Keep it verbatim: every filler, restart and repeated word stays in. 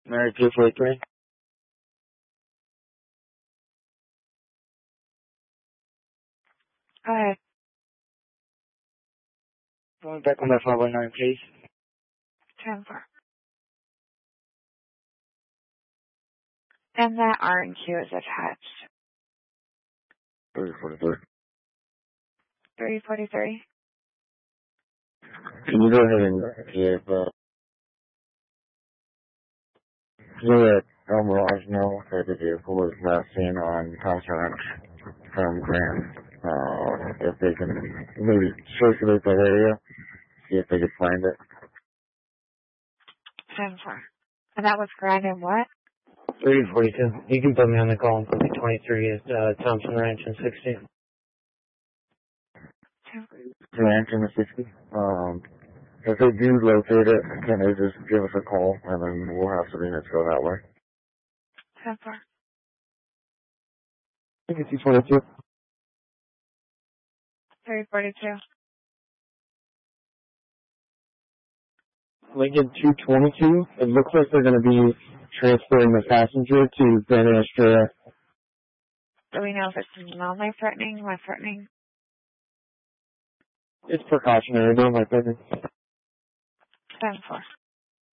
Mary two forty-three. Go ahead. Going back on that five one nine, please. ten four. And that R and Q is attached. three forty-three. three forty-three. Can you go ahead and give, uh, let El Mirage know that the vehicle was last seen on Thompson Ranch from Grant? Uh, if they can maybe circulate that area, see if they can find it. ten four. And that was Grand and what? three forty-two. You can put me on the call and put me twenty-three at uh, Thompson Ranch and sixty. Ranch and the sixty. Um, if they do locate it, can they just give us a call and then we'll have some units go that way? ten four. I think it's twenty-two. three forty-two. Lincoln two twenty-two. It looks like they're going to be transferring the passenger to Van Astrea. Do we know if it's non-life-threatening, life-threatening? It's precautionary, not my opinion. ten four.